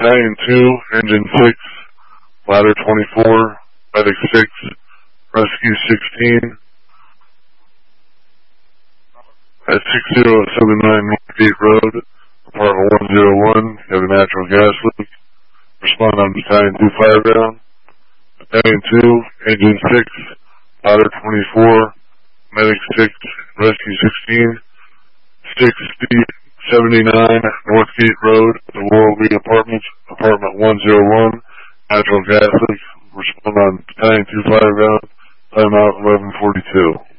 Battalion 2, Engine 6, Ladder 24, Medic 6, Rescue 16, at 6079 Northgate Road, Apartment 101, you have a natural gas leak. Respond on Battalion 2 fire ground. Battalion 2, Engine 6, Ladder 24, Medic 6, Rescue 16, 6079 Northgate Road, the Laurel Green Apartments, Apartment 101, natural gas leak. Respond on Battalion 2 fire ground. Time out 11:42.